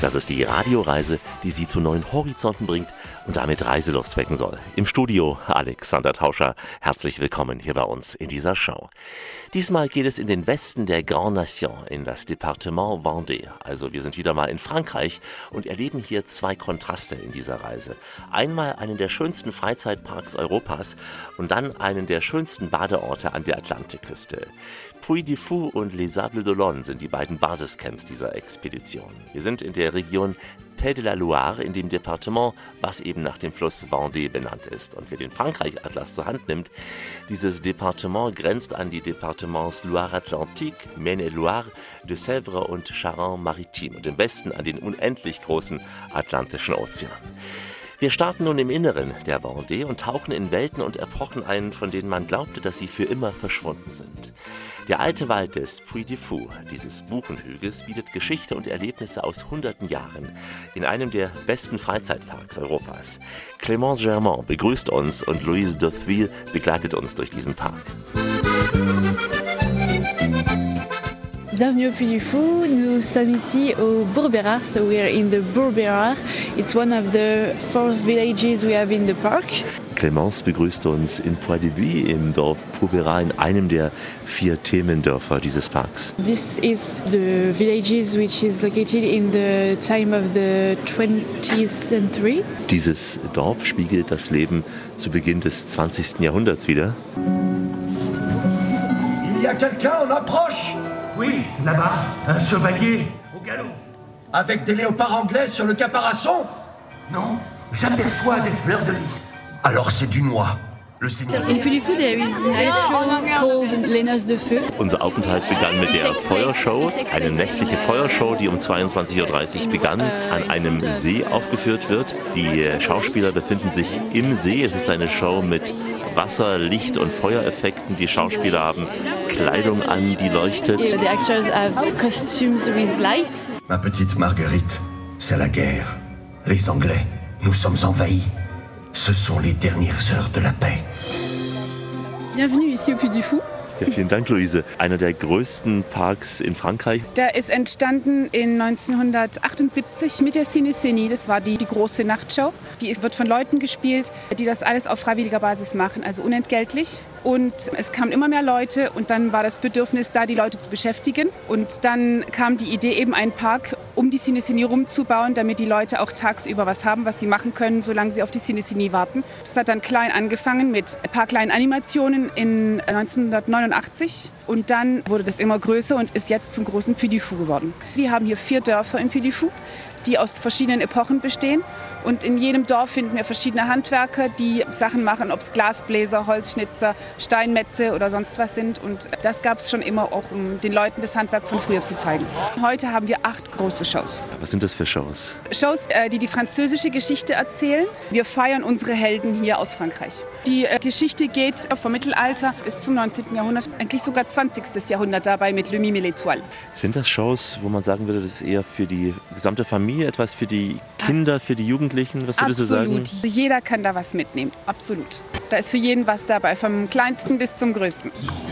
Das ist die Radioreise, die Sie zu neuen Horizonten bringt und damit Reiselust wecken soll. Im Studio Alexander Tauscher. Herzlich willkommen hier bei uns in dieser Show. Diesmal geht es in den Westen der Grande Nation, in das Departement Vendée. Also wir sind wieder mal in Frankreich und erleben hier zwei Kontraste in dieser Reise. Einmal einen der schönsten Freizeitparks Europas und dann einen der schönsten Badeorte an der Atlantikküste. Puy-du-Fou und Les Sables d'Olonne sind die beiden Basiscamps dieser Expedition. Wir sind in der Region Pays de la Loire in dem Departement, was eben nach dem Fluss Vendée benannt ist. Und wer den Frankreich-Atlas zur Hand nimmt, dieses Departement grenzt an die Departements Loire-Atlantique, Maine-et-Loire, de Sèvres und Charente-Maritime und im Westen an den unendlich großen Atlantischen Ozean. Wir starten nun im Inneren der Vendée und tauchen in Welten und Epochen ein, von denen man glaubte, dass sie für immer verschwunden sind. Der alte Wald des Puy-du-Fou, dieses Buchenhügels, bietet Geschichte und Erlebnisse aus hunderten Jahren in einem der besten Freizeitparks Europas. Clémence Germain begrüßt uns und Louise Dauphville begleitet uns durch diesen Park. Bienvenue au Puy-du-Fou, nous sommes ici au Bourg-Bérard, so we are in the Bourg-Bérard. It's one of the 4 villages we have in the park. Clémence begrüßt uns in Puy-du-Fou im Dorf Bourg-Bérard, in einem der 4 Themendörfer dieses Parks. This is the villages which is located in the time of the 20th century. Dieses Dorf spiegelt das Leben zu Beginn des 20. Jahrhunderts wider. Il y a quelqu'un en approche! Oui, là-bas, un chevalier au galop. Avec des léopards anglais sur le caparaçon? Non, j'aperçois des fleurs de lys. Alors c'est du noix. Le Seigneur. In Puy-du-Fou there is a night show called Les Noces de Feu. Unser Aufenthalt begann mit der Feuershow, eine nächtliche Feuershow, die um 22:30 Uhr begann, an einem See aufgeführt wird. Die Schauspieler befinden sich im See. Es ist eine Show mit Wasser-, Licht- und Feuereffekten. Die Schauspieler haben Kleidung an, die leuchtet. The actors have costumes with lights. Ma petite Marguerite, c'est la guerre. Les Anglais, nous sommes envahis. Ce sont les dernières heures de la paix. Bienvenue ici au Puy-du-Fou. Ja, vielen Dank, Luise. Einer der größten Parks in Frankreich. Der ist entstanden in 1978 mit der Ciné-Scénie. Das war die große Nachtshow. Die wird von Leuten gespielt, die das alles auf freiwilliger Basis machen, also unentgeltlich. Und es kamen immer mehr Leute und dann war das Bedürfnis da, die Leute zu beschäftigen. Und dann kam die Idee, eben einen Park um die Ciné-Scénie rumzubauen, damit die Leute auch tagsüber was haben, was sie machen können, solange sie auf die Ciné-Scénie warten. Das hat dann klein angefangen mit ein paar kleinen Animationen in 1989. Und dann wurde das immer größer und ist jetzt zum großen Puy-du-Fou geworden. Wir haben hier 4 Dörfer im Puy-du-Fou, die aus verschiedenen Epochen bestehen. Und in jedem Dorf finden wir verschiedene Handwerker, die Sachen machen, ob es Glasbläser, Holzschnitzer, Steinmetze oder sonst was sind. Und das gab es schon immer, auch um den Leuten das Handwerk von früher zu zeigen. Heute haben wir 8 große Shows. Was sind das für Shows? Shows, die die französische Geschichte erzählen. Wir feiern unsere Helden hier aus Frankreich. Die Geschichte geht vom Mittelalter bis zum 19. Jahrhundert, eigentlich sogar 20. Jahrhundert dabei mit Le Mime et l'Étoile. Sind das Shows, wo man sagen würde, das ist eher für die gesamte Familie, etwas für die Kinder, für die Jugendlichen? Was würdest du sagen? Absolut. Jeder kann da was mitnehmen. Absolut. Da ist für jeden was dabei, vom Kleinsten bis zum Größten.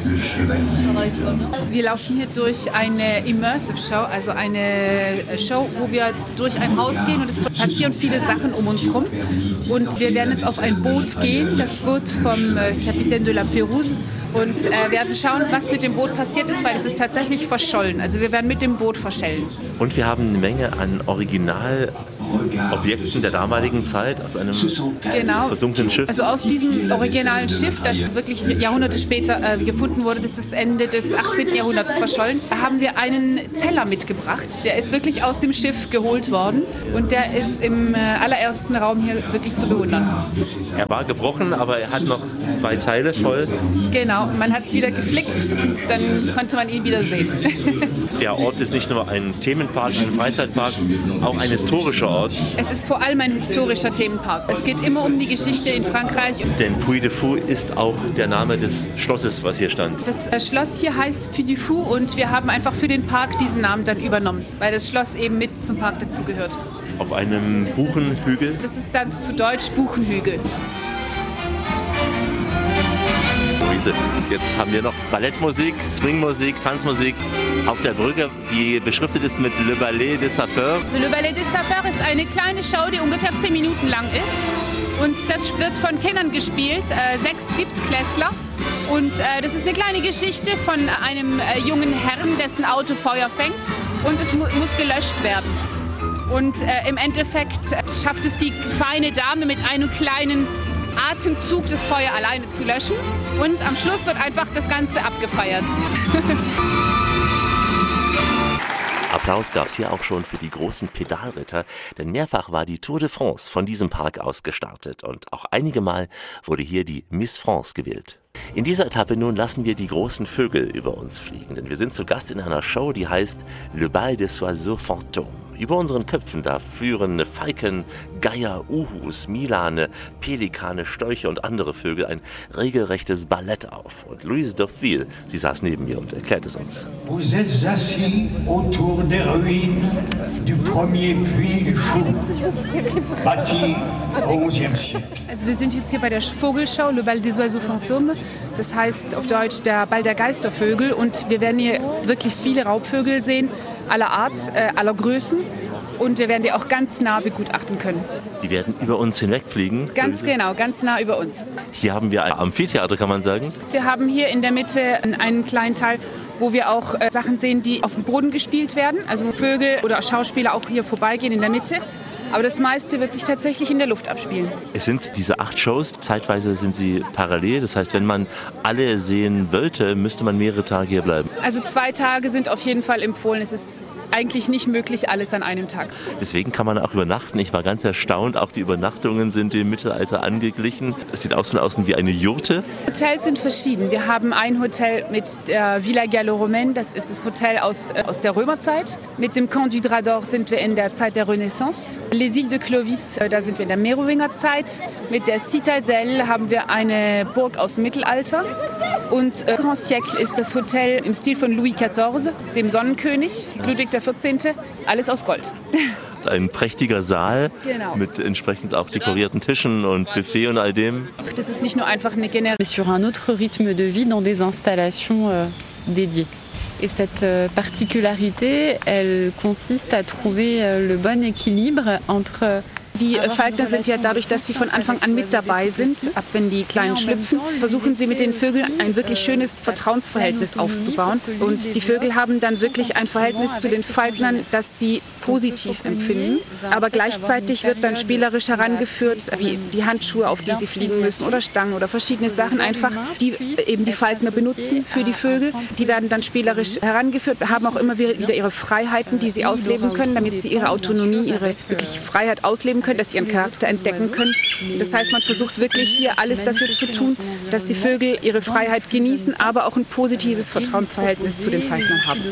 Wir laufen hier durch eine Immersive Show, also eine Show, wo wir durch ein Haus gehen und es passieren viele Sachen um uns herum. Und wir werden jetzt auf ein Boot gehen, das Boot vom Capitaine de la Pérouse. Und werden schauen, was mit dem Boot passiert ist, weil es ist tatsächlich verschollen. Also wir werden mit dem Boot verschellen. Und wir haben eine Menge an Originalobjekten der damaligen Zeit aus einem versunkenen Schiff. Also aus diesem originalen Schiff, das wirklich Jahrhunderte später gefunden wurde, das ist Ende des 18. Jahrhunderts verschollen, haben wir einen Teller mitgebracht. Der ist wirklich aus dem Schiff geholt worden und der ist im allerersten Raum hier wirklich zu bewundern. Er war gebrochen, aber er hat noch 2 Teile voll. Genau, man hat es wieder geflickt und dann konnte man ihn wieder sehen. Der Ort ist nicht nur ein Themenpark, ein Freizeitpark, auch ein historischer Ort. Es ist vor allem ein historischer Themenpark. Es geht immer um die Geschichte in Frankreich. Denn Puy-du-Fou ist auch der Name des Schlosses, was hier stand. Das Schloss hier heißt Puy-du-Fou und wir haben einfach für den Park diesen Namen dann übernommen, weil das Schloss eben mit zum Park dazugehört. Auf einem Buchenhügel? Das ist dann zu Deutsch Buchenhügel. Reise. Jetzt haben wir noch Ballettmusik, Swingmusik, Tanzmusik auf der Brücke, die beschriftet ist mit Le Ballet des Sapeurs. Le Ballet des Sapeurs ist eine kleine Show, die ungefähr 10 Minuten lang ist. Und das wird von Kindern gespielt, 6-, 7-Klässler. Und das ist eine kleine Geschichte von einem jungen Herrn, dessen Auto Feuer fängt und es muss gelöscht werden. Und im Endeffekt schafft es die feine Dame mit einem kleinen Atemzug das Feuer alleine zu löschen. Und am Schluss wird einfach das Ganze abgefeiert. Applaus gab es hier auch schon für die großen Pedalritter, denn mehrfach war die Tour de France von diesem Park aus gestartet und auch einige Mal wurde hier die Miss France gewählt. In dieser Etappe nun lassen wir die großen Vögel über uns fliegen, denn wir sind zu Gast in einer Show, die heißt Le Bal des Oiseaux Fantômes. Über unseren Köpfen, da führen Falken, Geier, Uhus, Milane, Pelikane, Störche und andere Vögel ein regelrechtes Ballett auf. Und Louise Dauphille, sie saß neben mir und erklärt es uns. Vous êtes assis autour des ruines du premier puits du Chou, bâti au XIe siècle. Also wir sind jetzt hier bei der Vogelshow Le Bal des Oiseaux Fantômes. Das heißt auf Deutsch der Ball der Geistervögel. Und wir werden hier wirklich viele Raubvögel sehen, aller Art, aller Größen. Und wir werden die auch ganz nah begutachten können. Die werden über uns hinwegfliegen? Ganz genau, ganz nah über uns. Hier haben wir ein Amphitheater, kann man sagen. Wir haben hier in der Mitte einen kleinen Teil, wo wir auch Sachen sehen, die auf dem Boden gespielt werden. Also Vögel oder Schauspieler auch hier vorbeigehen in der Mitte. Aber das meiste wird sich tatsächlich in der Luft abspielen. Es sind diese 8 Shows, zeitweise sind sie parallel. Das heißt, wenn man alle sehen wollte, müsste man mehrere Tage hier bleiben. Also 2 Tage sind auf jeden Fall empfohlen. Es ist eigentlich nicht möglich, alles an einem Tag. Deswegen kann man auch übernachten. Ich war ganz erstaunt, auch die Übernachtungen sind dem Mittelalter angeglichen. Es sieht aus von außen wie eine Jurte. Hotels sind verschieden. Wir haben ein Hotel mit der Villa Gallo-Romaine, das ist das Hotel aus der Römerzeit. Mit dem Camp du Drap d'Or sind wir in der Zeit der Renaissance. Les Îles de Clovis, da sind wir in der Merowingerzeit. Mit der Citadelle haben wir eine Burg aus dem Mittelalter. Und Grand Siècle ist das Hotel im Stil von Louis XIV, dem Sonnenkönig, Ludwig XIV. Alles aus Gold. Ein prächtiger Saal, genau, mit entsprechend auch dekorierten Tischen und Buffet und all dem. Das ist nicht nur einfach eine generelle. Sur un autre rythme de vie dans des installations dédiées. Et cette particularité, elle consiste à trouver le bon équilibre entre Die Falkner sind ja dadurch, dass die von Anfang an mit dabei sind, ab wenn die Kleinen schlüpfen, versuchen sie mit den Vögeln ein wirklich schönes Vertrauensverhältnis aufzubauen. Und die Vögel haben dann wirklich ein Verhältnis zu den Falknern, das sie positiv empfinden. Aber gleichzeitig wird dann spielerisch herangeführt, wie die Handschuhe, auf die sie fliegen müssen, oder Stangen oder verschiedene Sachen einfach, die eben die Falkner benutzen für die Vögel. Die werden dann spielerisch herangeführt, haben auch immer wieder ihre Freiheiten, die sie ausleben können, damit sie ihre Autonomie, ihre wirklich Freiheit ausleben können, dass sie ihren Charakter entdecken können. Das heißt, man versucht wirklich hier alles dafür zu tun, dass die Vögel ihre Freiheit genießen, aber auch ein positives Vertrauensverhältnis zu den Falknern haben.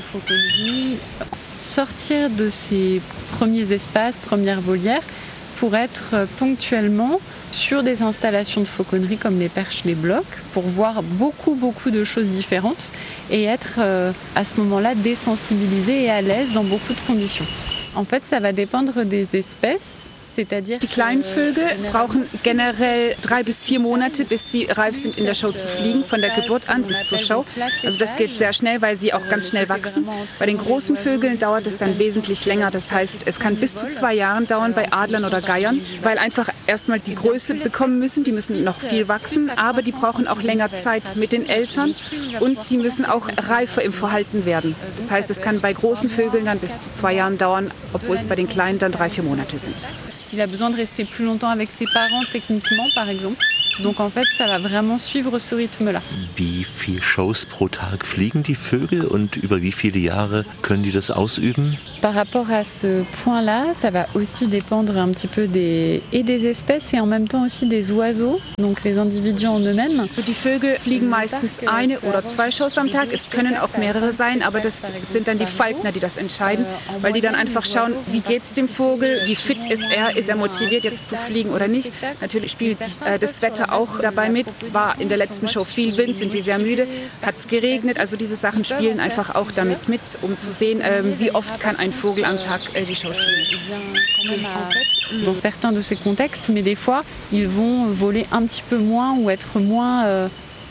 Sortir de ces premiers espaces, premières volières, pour être ponctuellement sur des installations de fauconnerie comme les perches, les blocs, pour voir beaucoup de choses différentes et être à ce moment-là désensibilisé et à l'aise dans beaucoup de conditions. En fait, ça va dépendre des espèces. Die kleinen Vögel brauchen generell 3 bis 4 Monate, bis sie reif sind, in der Show zu fliegen, von der Geburt an bis zur Show. Also das geht sehr schnell, weil sie auch ganz schnell wachsen. Bei den großen Vögeln dauert es dann wesentlich länger. Das heißt, es kann bis zu 2 Jahren dauern bei Adlern oder Geiern, weil einfach erstmal die Größe bekommen müssen. Die müssen noch viel wachsen, aber die brauchen auch länger Zeit mit den Eltern und sie müssen auch reifer im Verhalten werden. Das heißt, es kann bei großen Vögeln dann bis zu 2 Jahren dauern, obwohl es bei den kleinen dann 3, 4 Monate sind. Il a besoin de rester plus longtemps avec ses parents techniquement, par exemple. Donc en fait, ça va vraiment suivre ce rythme-là. Wie viele Shows pro Tag fliegen die Vögel und über wie viele Jahre können die das ausüben? Par rapport à ce point-là, ça va aussi dépendre un petit peu des espèces et en même temps aussi des oiseaux, donc les individus en eux-mêmes. Die Vögel fliegen meistens 1 oder 2 Shows am Tag. Es können auch mehrere sein, aber das sind dann die Falkner, die das entscheiden, weil die dann einfach schauen, wie geht's dem Vogel, wie fit ist er motiviert jetzt zu fliegen oder nicht. Natürlich spielt das Wetter auch dabei mit. War in der letzten Show viel Wind, sind die sehr müde, hat es geregnet. Also diese Sachen spielen einfach auch damit mit, um zu sehen, wie oft kann ein Vogel am Tag die Show spielen. Dans certains de ces contextes, mais des fois, ils vont voler un petit peu moins ou être moins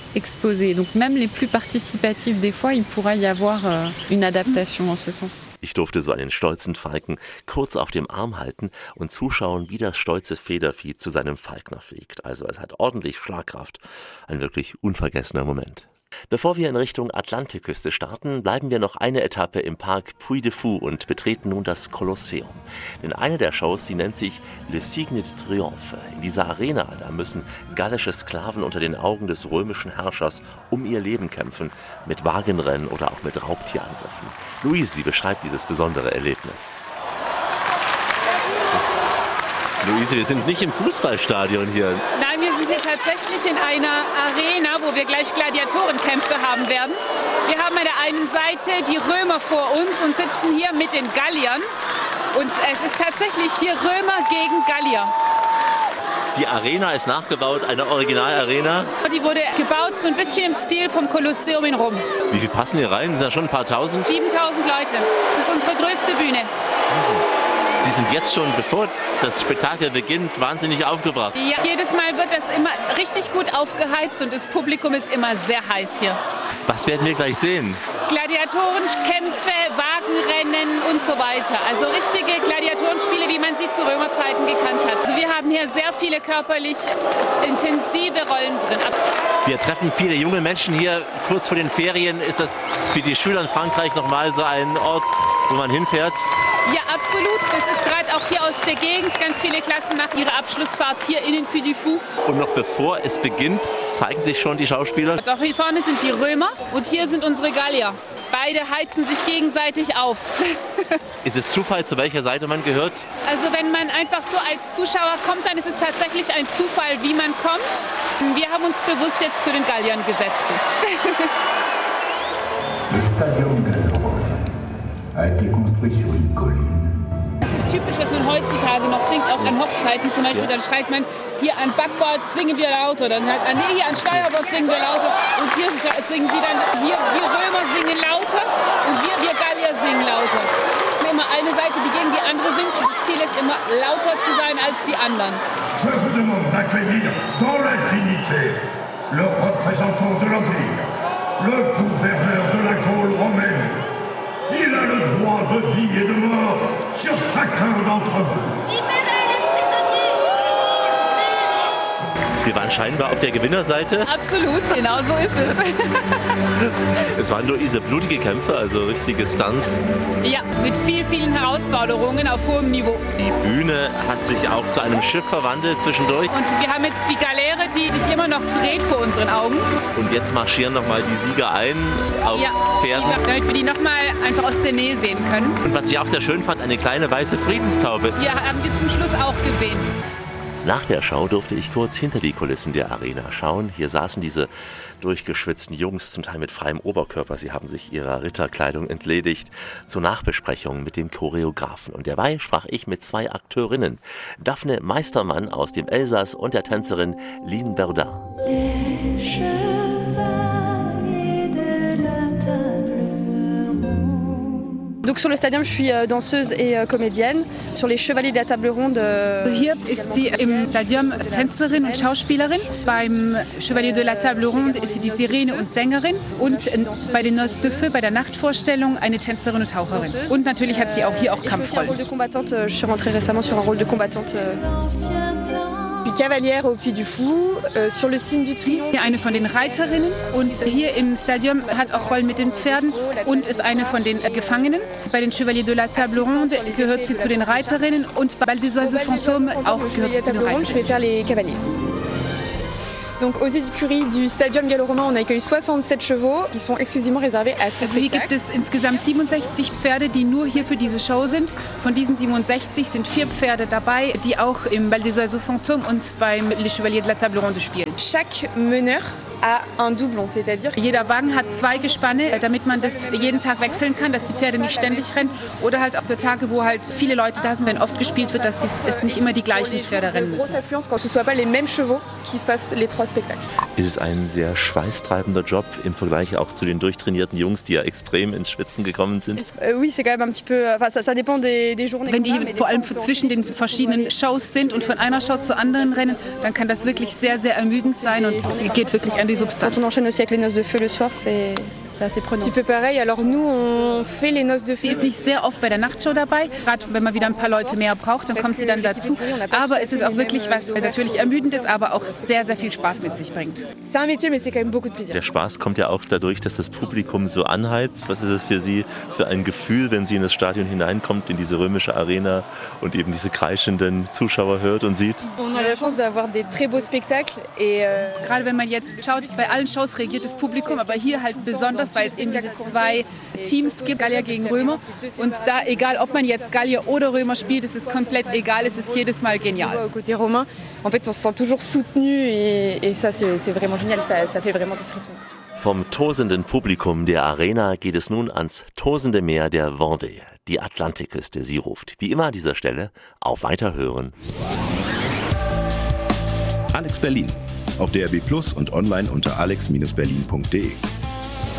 exposés. Donc même les plus participatifs, des fois, il pourrait y avoir une adaptation en ce sens. Ich durfte so einen stolzen Falken kurz auf dem Arm halten und zuschauen, wie das stolze Federvieh zu seinem Falkner fliegt. Also es hat ordentlich Schlagkraft. Ein wirklich unvergessener Moment. Bevor wir in Richtung Atlantikküste starten, bleiben wir noch eine Etappe im Park Puy de Fou und betreten nun das Kolosseum. Denn eine der Shows, sie nennt sich Le Signe de Triomphe. In dieser Arena, da müssen gallische Sklaven unter den Augen des römischen Herrschers um ihr Leben kämpfen, mit Wagenrennen oder auch mit Raubtierangriffen. Luise, sie beschreibt dieses besondere Erlebnis. Luise, wir sind nicht im Fußballstadion hier. Nein, wir sind hier tatsächlich in einer Arena, wo wir gleich Gladiatorenkämpfe haben werden. Wir haben an der einen Seite die Römer vor uns und sitzen hier mit den Galliern. Und es ist tatsächlich hier Römer gegen Gallier. Die Arena ist nachgebaut, eine Originalarena. Die wurde gebaut so ein bisschen im Stil vom Kolosseum in Rom. Wie viel passen hier rein? Sind ja schon ein paar tausend? 7000 Leute. Das ist unsere größte Bühne. Die sind jetzt schon, bevor das Spektakel beginnt, wahnsinnig aufgebracht. Ja, jedes Mal wird das immer richtig gut aufgeheizt und das Publikum ist immer sehr heiß hier. Was werden wir gleich sehen? Gladiatorenkämpfe, Wagenrennen und so weiter. Also richtige Gladiatorenspiele, wie man sie zu Römerzeiten gekannt hat. Also wir haben hier sehr viele körperlich intensive Rollen drin. Wir treffen viele junge Menschen hier kurz vor den Ferien. Ist das für die Schüler in Frankreich nochmal so ein Ort, wo man hinfährt? Ja, absolut. Das ist gerade auch hier aus der Gegend. Ganz viele Klassen machen ihre Abschlussfahrt hier in den Puy du Fou. Und noch bevor es beginnt, zeigen sich schon die Schauspieler? Doch, hier vorne sind die Römer und hier sind unsere Gallier. Beide heizen sich gegenseitig auf. Ist es Zufall, zu welcher Seite man gehört? Also wenn man einfach so als Zuschauer kommt, dann ist es tatsächlich ein Zufall, wie man kommt. Wir haben uns bewusst jetzt zu den Galliern gesetzt. Le Stadium Gallo-Romain a été construit sur une colline. Das ist typisch, was man heutzutage noch singt, auch an Hochzeiten zum Beispiel. Dann schreit man, hier an Backbord singen wir lauter, dann halt, nee, hier an Steuerbord singen wir lauter. Und hier singen die dann, wir Römer singen lauter und wir Gallier singen lauter. Immer eine Seite, die gegen die andere singt und das Ziel ist immer, lauter zu sein als die anderen. Je vous demande d'accueillir dans l'intimité le représentant de l'Empire, le gouverneur de la Gaule romaine. Il a le droit de vie et de mort sur chacun d'entre vous. Wir waren scheinbar auf der Gewinnerseite. Absolut, genau so ist es. Es waren nur diese blutige Kämpfe, also richtige Stunts. Ja, mit vielen Herausforderungen auf hohem Niveau. Die Bühne hat sich auch zu einem Schiff verwandelt zwischendurch. Und wir haben jetzt die Galeere, die sich immer noch dreht vor unseren Augen. Und jetzt marschieren nochmal die Sieger ein auf Pferden. Damit wir die nochmal einfach aus der Nähe sehen können. Und was ich auch sehr schön fand, eine kleine weiße Friedenstaube. Die haben wir zum Schluss auch gesehen. Nach der Show durfte ich kurz hinter die Kulissen der Arena schauen. Hier saßen diese durchgeschwitzten Jungs, zum Teil mit freiem Oberkörper. Sie haben sich ihrer Ritterkleidung entledigt, zur Nachbesprechung mit dem Choreografen. Und dabei sprach ich mit zwei Akteurinnen. Daphne Meistermann aus dem Elsass und der Tänzerin Line Verdun. Donc sur le Stadium, je suis danseuse et comédienne. Sur les Chevaliers de la Table Ronde. Hier ist sie im Stadium Tänzerin und Schauspielerin. Beim Chevalier de la Table Ronde ist sie die Sirene und Sängerin. Und bei den Noces de Feu, bei der Nachtvorstellung, eine Tänzerin und Taucherin. Und natürlich hat sie auch hier auch Kampfrollen. Je suis rentrée récemment sur un rôle de combattante. Die Cavalière au Puy du Fou, sur le Signe du Triomphe. Hier eine von den Reiterinnen und hier im Stadium hat auch Rollen mit den Pferden und ist eine von den Gefangenen. Bei den Chevaliers de la Table Ronde gehört sie zu den Reiterinnen und bei Bal des Oiseaux Fantômes auch gehört sie zu den Reiterinnen. Donc aux Écuries du Stadium Gallo-Romain, on accueille 67 chevaux qui sont exclusivement réservés à ce Also hier spectacle. gibt es insgesamt 67 Pferde, die nur hier für diese Show sind. Von diesen 67 sind 4 Pferde dabei, die auch im Bal des Oiseaux Fantômes und beim Les Chevaliers de la Table Ronde spielen. Chaque meneur a un doublon, c'est-à-dire Jeder Wagen hat 2 Gespanne, damit man das jeden Tag wechseln kann, dass die Pferde nicht ständig rennen. Oder halt auch für Tage, wo halt viele Leute da sind, wenn oft gespielt wird, dass es nicht immer die gleichen Pferde rennen grosse müssen. affluence quand ce soit pas les mêmes chevaux qui fassent les 3 spectacles. Ist es ein sehr schweißtreibender Job im Vergleich auch zu den durchtrainierten Jungs, die ja extrem ins Schwitzen gekommen sind? Oui, c'est quand même un petit peu, enfin ça dépend des journées. Wenn qu'on a, die mais des vor fois, allem on peut zwischen den enchaîner verschiedenen Shows sind und von einer Show zur anderen rennen, dann kann das wirklich sehr, sehr ermüdend ermüdend sein und geht wirklich an die Substanz. Quand on enchaîne aussi avec les noces de feu le soir, c'est assez prenant. Un petit peu pareil. Alors nous, on fait les noces de feu. Sie ist nicht sehr oft bei der Nachtshow dabei. Gerade wenn man wieder ein paar Leute mehr braucht, dann kommt sie dann dazu. Aber es ist auch wirklich was natürlich ermüdend ist, aber auch sehr, sehr viel Spaß mit sich bringt. C'est un métier, mais c'est quand même beaucoup de plaisir. Der Spaß kommt ja auch dadurch, dass das Publikum so anheizt. Was ist es für Sie für ein Gefühl, wenn sie in das Stadion hineinkommt, in diese römische Arena und eben diese kreischenden Zuschauer hört und sieht? On a la chance d'avoir des très beaux spectacles. Gerade wenn man jetzt schaut, bei allen Shows reagiert das Publikum, aber hier halt besonders, weil es eben diese 2 Teams gibt, Gallier gegen Römer. Und da, egal ob man jetzt Gallier oder Römer spielt, es ist komplett egal, es ist jedes Mal genial. Côté romain, en fait, on se sent toujours soutenu et ça, c'est vraiment génial, ça fait vraiment des frissons. Vom tosenden Publikum der Arena geht es nun ans tosende Meer der Vendée. Die Atlantikküste, sie ruft. Wie immer an dieser Stelle, auf Weiterhören. Alex Berlin. Auf DRB Plus und online unter alex-berlin.de.